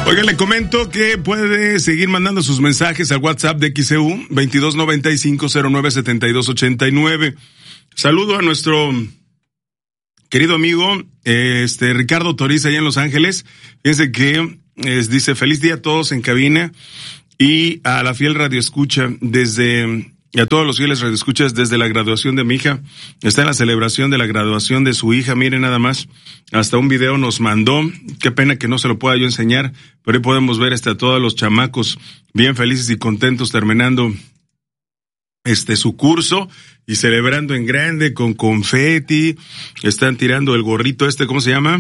Oiga, le comento que puede seguir mandando sus mensajes al WhatsApp de XEU 2295-097289. Saludo a nuestro querido amigo Ricardo Toriz allá en Los Ángeles. Fíjense que dice: feliz día a todos en cabina y a la fiel radioescucha y a todos los fieles radioescuchas desde la graduación de mi hija. Está en la celebración de la graduación de su hija, miren nada más, hasta un video nos mandó. Qué pena que no se lo pueda yo enseñar, pero ahí podemos ver a todos los chamacos bien felices y contentos terminando su curso y celebrando en grande con confeti. Están tirando el gorrito ¿cómo se llama?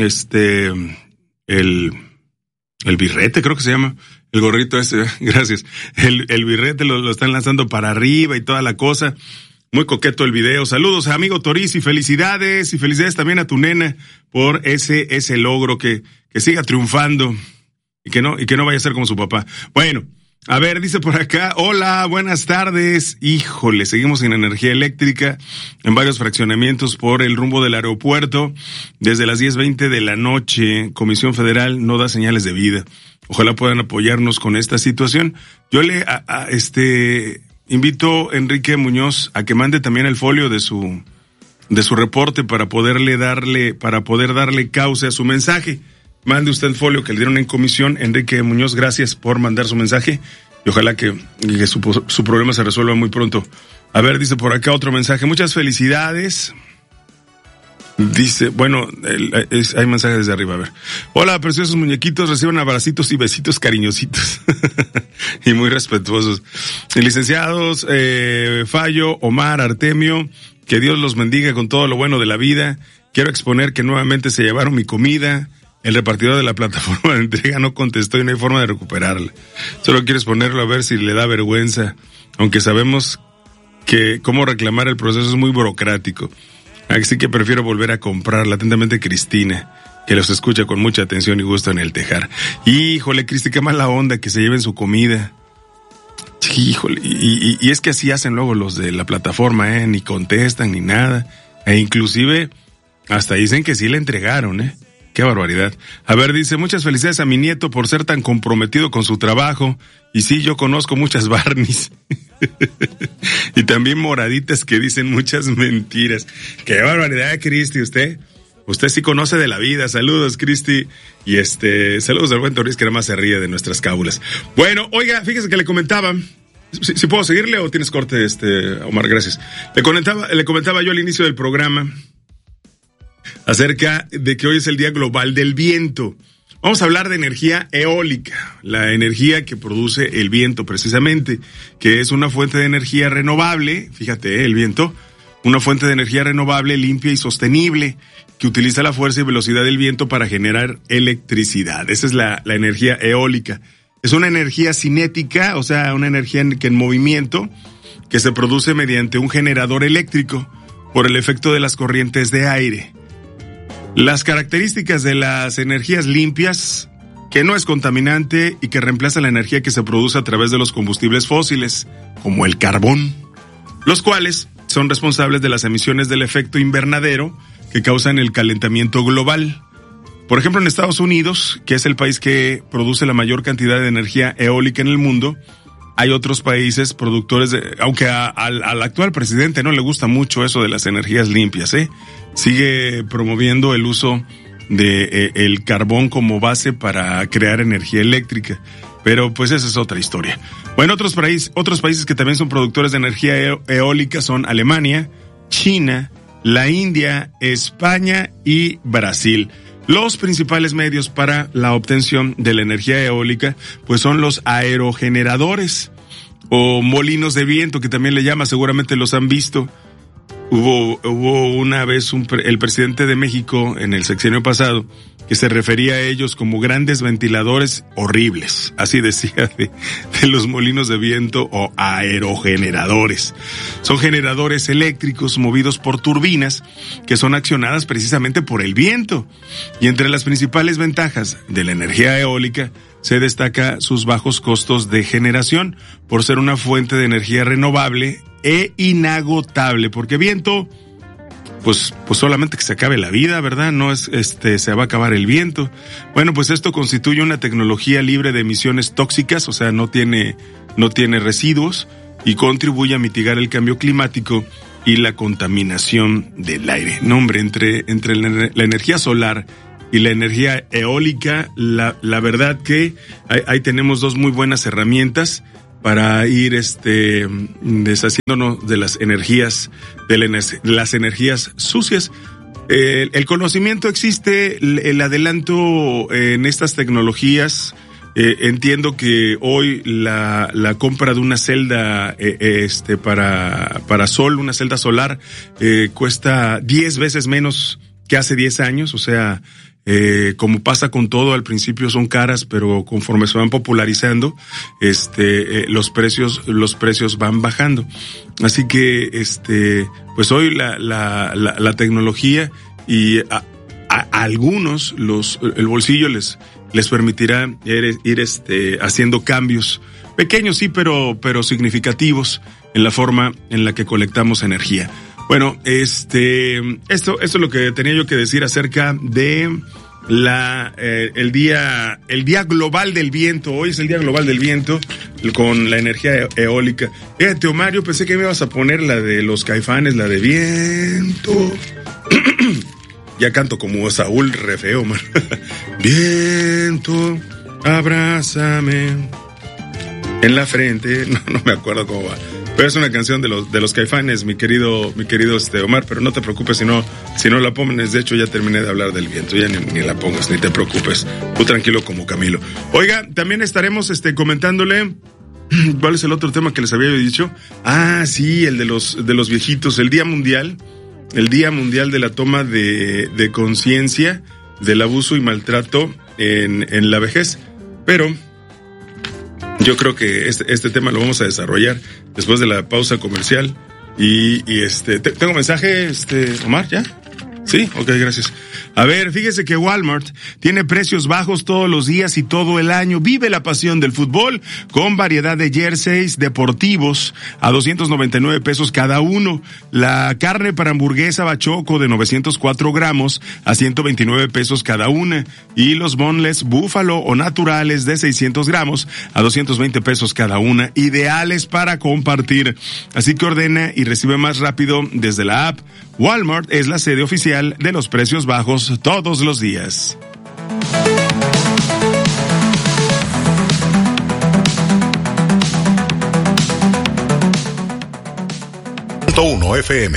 El birrete, creo que se llama. El gorrito gracias. El birrete lo están lanzando para arriba y toda la cosa. Muy coqueto el video. Saludos, amigo Toriz, y felicidades también a tu nena por ese logro, que siga triunfando y que no vaya a ser como su papá. Bueno, a ver, dice por acá: hola, buenas tardes. Híjole, seguimos sin energía eléctrica en varios fraccionamientos por el rumbo del aeropuerto. Desde las 10:20 de la noche, Comisión Federal no da señales de vida. Ojalá puedan apoyarnos con esta situación. Yo le invito a Enrique Muñoz a que mande también el folio de su reporte para poder darle cauce a su mensaje. Mande usted el folio que le dieron en comisión. Enrique Muñoz, gracias por mandar su mensaje y ojalá que su problema se resuelva muy pronto. A ver, dice por acá otro mensaje: muchas felicidades. Dice, bueno, hay mensajes desde arriba, a ver. Hola, preciosos muñequitos, reciban abracitos y besitos cariñositos y muy respetuosos. Licenciados Fallo, Omar, Artemio, que Dios los bendiga con todo lo bueno de la vida. Quiero exponer que nuevamente se llevaron mi comida. El repartidor de la plataforma de entrega no contestó y no hay forma de recuperarla. Solo quiero exponerlo a ver si le da vergüenza, aunque sabemos que cómo reclamar el proceso es muy burocrático. Así que prefiero volver a comprarla. Atentamente, Cristina, que los escucha con mucha atención y gusto en el Tejar. Híjole, Cristi, qué mala onda que se lleven su comida. Híjole, y es que así hacen luego los de la plataforma, ni contestan ni nada. E inclusive hasta dicen que sí le entregaron, Qué barbaridad. A ver, dice: muchas felicidades a mi nieto por ser tan comprometido con su trabajo. Y sí, yo conozco muchas Barneys. Y también moraditas que dicen muchas mentiras. Qué barbaridad, Cristi, usted sí conoce de la vida. Saludos, Cristi. Y saludos al buen Toriz, que nada más se ríe de nuestras cábulas. Bueno, oiga, fíjese que le comentaba. ¿Si puedo seguirle o tienes corte, Omar? Gracias. Le comentaba yo al inicio del programa acerca de que hoy es el Día Global del Viento. Vamos a hablar de energía eólica, la energía que produce el viento precisamente, que es una fuente de energía renovable, fíjate, el viento, una fuente de energía renovable, limpia y sostenible, que utiliza la fuerza y velocidad del viento para generar electricidad. Esa es la energía eólica. Es una energía cinética, o sea, una energía en movimiento, que se produce mediante un generador eléctrico por el efecto de las corrientes de aire. Las características de las energías limpias, que no es contaminante y que reemplaza la energía que se produce a través de los combustibles fósiles, como el carbón, los cuales son responsables de las emisiones del efecto invernadero que causan el calentamiento global. Por ejemplo, en Estados Unidos, que es el país que produce la mayor cantidad de energía eólica en el mundo, hay otros países productores aunque al actual presidente no le gusta mucho eso de las energías limpias, sigue promoviendo el uso de el carbón como base para crear energía eléctrica, pero pues esa es otra historia. Bueno, otros países que también son productores de energía eólica son Alemania, China, la India, España y Brasil. Los principales medios para la obtención de la energía eólica pues son los aerogeneradores o molinos de viento, que también le llama, seguramente los han visto. Hubo una vez el presidente de México en el sexenio pasado que se refería a ellos como grandes ventiladores horribles, así decía de los molinos de viento o aerogeneradores. Son generadores eléctricos movidos por turbinas que son accionadas precisamente por el viento. Y entre las principales ventajas de la energía eólica se destaca sus bajos costos de generación por ser una fuente de energía renovable e inagotable, porque viento pues solamente que se acabe la vida, ¿verdad? No es, se va a acabar el viento. Bueno, pues esto constituye una tecnología libre de emisiones tóxicas, o sea, no tiene residuos y contribuye a mitigar el cambio climático y la contaminación del aire. No, hombre, entre la energía solar y la energía eólica, la verdad que ahí tenemos dos muy buenas herramientas para ir deshaciéndonos de las energías sucias. El conocimiento existe, el adelanto en estas tecnologías. Entiendo que hoy la compra de una celda para sol, una celda solar, cuesta 10 veces menos que hace 10 años, o sea, como pasa con todo, al principio son caras, pero conforme se van popularizando, los precios van bajando. Así que, pues hoy la tecnología y a algunos el bolsillo les permitirá ir haciendo cambios pequeños, sí, pero significativos en la forma en la que colectamos energía. Bueno, esto es lo que tenía yo que decir acerca de el día global del viento. Hoy es el día global del viento con la energía eólica. Fíjate, Omar, yo pensé que me ibas a poner la de los Caifanes, la de viento. Ya canto como Saúl, re feo, man. Viento, abrázame en la frente. No me acuerdo cómo va. Pero es una canción de los Caifanes, mi querido Omar, pero no te preocupes si no la pones. De hecho, ya terminé de hablar del viento, ya ni la pongas, ni te preocupes. Tú tranquilo como Camilo. Oiga, también estaremos comentándole ¿cuál es el otro tema que les había dicho? Ah, sí, el de los viejitos, el Día Mundial de la toma de conciencia del abuso y maltrato en la vejez. Pero yo creo que este tema lo vamos a desarrollar después de la pausa comercial. Y ¿tengo mensaje, Omar, ya? Sí, ok, gracias. A ver, fíjese que Walmart tiene precios bajos todos los días y todo el año. Vive la pasión del fútbol con variedad de jerseys deportivos a 299 pesos cada uno. La carne para hamburguesa bachoco de 904 gramos a 129 pesos cada una. Y los boneless búfalo o naturales de 600 gramos a 220 pesos cada una. Ideales para compartir. Así que ordena y recibe más rápido desde la app. Walmart es la sede oficial de los precios bajos todos los días. .1 FM.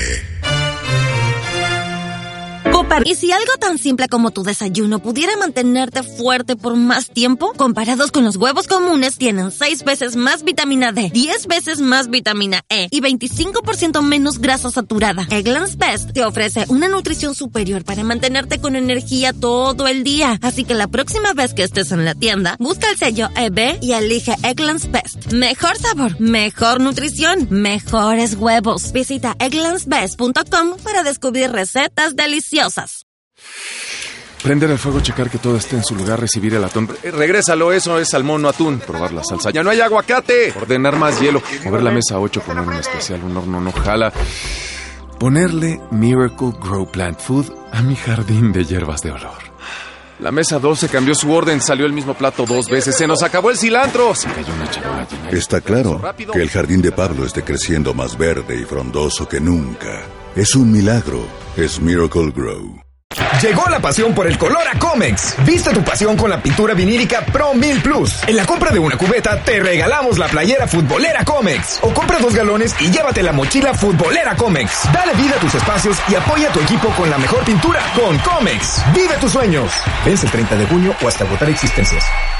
¿Y si algo tan simple como tu desayuno pudiera mantenerte fuerte por más tiempo? Comparados con los huevos comunes, tienen 6 veces más vitamina D, 10 veces más vitamina E y 25% menos grasa saturada. Eggland's Best te ofrece una nutrición superior para mantenerte con energía todo el día. Así que la próxima vez que estés en la tienda, busca el sello EB y elige Eggland's Best. Mejor sabor, mejor nutrición, mejores huevos. Visita egglandsbest.com para descubrir recetas deliciosas. Prender el fuego, checar que todo esté en su lugar, recibir el atún. Regrésalo, eso es salmón, no atún. Probar la salsa. ¡Ya no hay aguacate! Ordenar más hielo. Mover la mesa 8, poner un especial, un horno no jala. Ponerle Miracle Grow Plant Food a mi jardín de hierbas de olor. La mesa 12 cambió su orden, salió el mismo plato 2 veces. ¡Se nos acabó el cilantro! Se cayó una charola llena. Está claro que el jardín de Pablo esté creciendo más verde y frondoso que nunca. Es un milagro. Es Miracle Grow. Llegó la pasión por el color a Comex. Viste tu pasión con la pintura vinílica Pro 1000 Plus. En la compra de una cubeta te regalamos la playera futbolera Comex. O compra 2 galones y llévate la mochila futbolera Comex. Dale vida a tus espacios y apoya a tu equipo con la mejor pintura con Comex. Vive tus sueños. Vence el 30 de junio o hasta agotar existencias.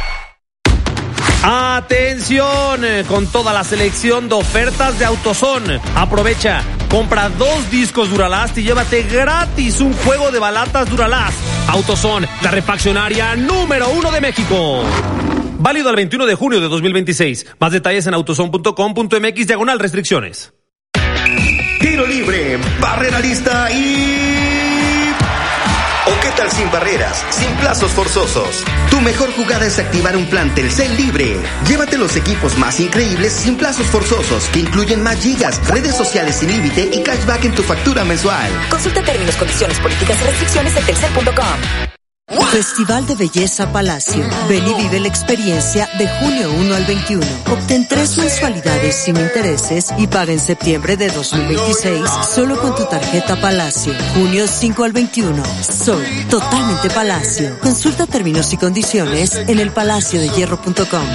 ¡Atención! Con toda la selección de ofertas de AutoZone. Aprovecha, compra 2 discos Duralast y llévate gratis un juego de balatas Duralast. AutoZone, la refaccionaria número 1 de México. Válido al 21 de junio de 2026. Más detalles en autozone.com.mx/restricciones. Tiro libre, barrera lista y... ¿O qué Total sin barreras, sin plazos forzosos. Tu mejor jugada es activar un plan Telcel libre. Llévate los equipos más increíbles sin plazos forzosos, que incluyen más gigas, redes sociales sin límite y cashback en tu factura mensual. Consulta términos, condiciones, políticas y restricciones en telcel.com. Festival de Belleza Palacio. Ven y vive la experiencia de junio 1 al 21. Obtén 3 mensualidades sin intereses y paga en septiembre de 2026 solo con tu tarjeta Palacio. Junio 5 al 21. Soy totalmente Palacio. Consulta términos y condiciones en elpalaciodehierro.com.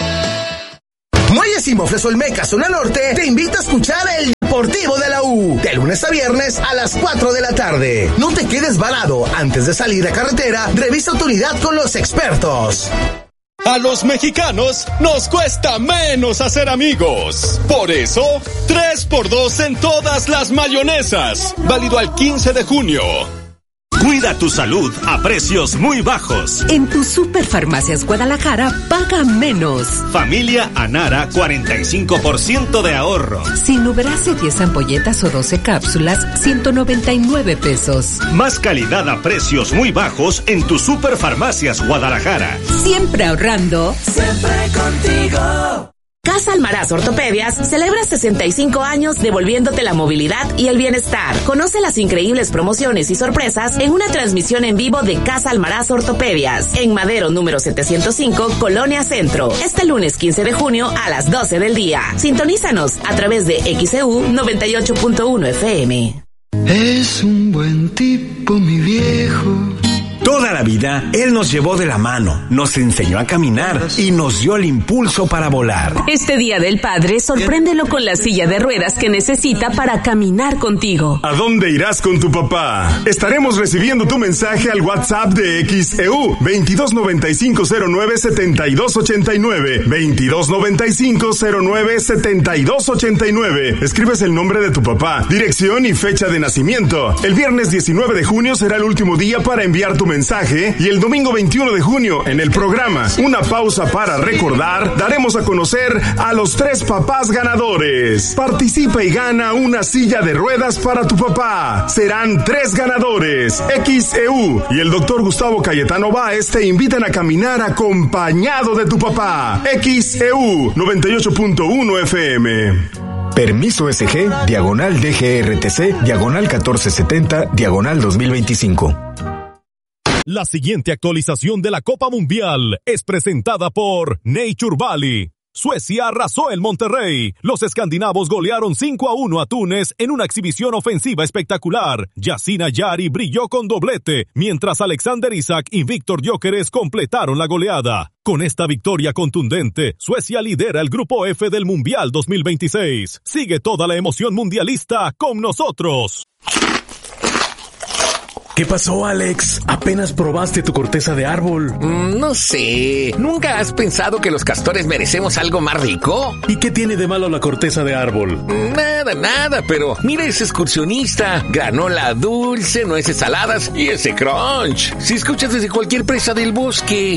Muelles y Mofles Olmeca, zona norte, te invita a escuchar el Deportivo de la U, de lunes a viernes a las 4 de la tarde. No te quedes varado. Antes de salir a carretera, revisa tu unidad con los expertos. A los mexicanos nos cuesta menos hacer amigos. Por eso, 3x2 en todas las mayonesas. Válido al 15 de junio. Cuida tu salud a precios muy bajos. En tu Superfarmacias Guadalajara, paga menos. Familia Anara, 45% de ahorro. Sinuberase 10 ampolletas o 12 cápsulas, 199 pesos. Más calidad a precios muy bajos en tu Superfarmacias Guadalajara. Siempre ahorrando. Siempre contigo. Casa Almaraz Ortopedias celebra 65 años devolviéndote la movilidad y el bienestar. Conoce las increíbles promociones y sorpresas en una transmisión en vivo de Casa Almaraz Ortopedias en Madero número 705, Colonia Centro. Este lunes 15 de junio a las 12 del día. Sintonízanos a través de XEU 98.1 FM. Es un buen tipo, mi viejo. Toda la vida, él nos llevó de la mano, nos enseñó a caminar y nos dio el impulso para volar. Este Día del Padre, sorpréndelo con la silla de ruedas que necesita para caminar contigo. ¿A dónde irás con tu papá? Estaremos recibiendo tu mensaje al WhatsApp de XEU 2295097289. 2295097289. Escribes el nombre de tu papá, dirección y fecha de nacimiento. El viernes 19 de junio será el último día para enviar tu mensaje y el domingo 21 de junio en el programa Una Pausa para Recordar daremos a conocer a los 3 papás ganadores. Participa y gana una silla de ruedas para tu papá. Serán 3 ganadores. XEU y el doctor Gustavo Cayetano Báez te invitan a caminar acompañado de tu papá. XEU 98.1 FM. Permiso SG, diagonal DGRTC, diagonal 1470, diagonal 2025. La siguiente actualización de la Copa Mundial es presentada por Nature Valley. Suecia arrasó el Monterrey. Los escandinavos golearon 5-1 a Túnez en una exhibición ofensiva espectacular. Yacine Ayari brilló con doblete, mientras Alexander Isak y Víctor Gyökeres completaron la goleada. Con esta victoria contundente, Suecia lidera el Grupo F del Mundial 2026. Sigue toda la emoción mundialista con nosotros. ¿Qué pasó, Alex? ¿Apenas probaste tu corteza de árbol? No sé. ¿Nunca has pensado que los castores merecemos algo más rico? ¿Y qué tiene de malo la corteza de árbol? Nada, pero mira ese excursionista. Granola dulce, nueces saladas y ese crunch. Si escuchas desde cualquier presa del bosque.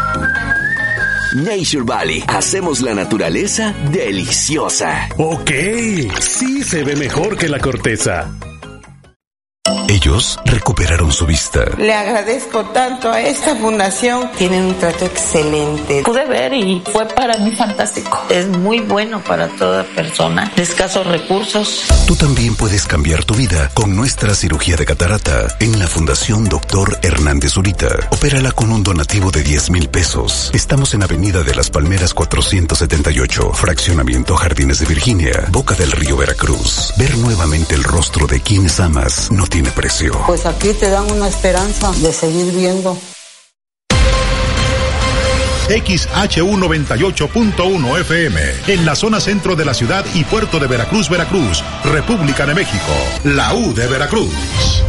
Nature Valley. Hacemos la naturaleza deliciosa. Ok, sí se ve mejor que la corteza. Ellos recuperaron su vista. Le agradezco tanto a esta fundación. Tienen un trato excelente. Pude ver y fue para mí fantástico. Es muy bueno para toda persona de escasos recursos. Tú también puedes cambiar tu vida con nuestra cirugía de catarata en la Fundación Dr. Hernández Zurita. Opérala con un donativo de 10,000 pesos. Estamos en Avenida de las Palmeras 478, Fraccionamiento Jardines de Virginia, Boca del Río, Veracruz. Ver nuevamente el rostro de quienes amas no tiene precio. Pues aquí te dan una esperanza de seguir viendo. XHU 98.1 FM, en la zona centro de la ciudad y puerto de Veracruz, Veracruz, República de México, la U de Veracruz.